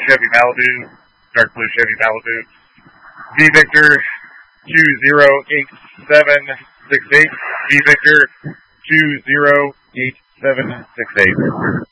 Chevy Malibu, dark blue Chevy Malibu. V Victor 208768. V Victor 208768.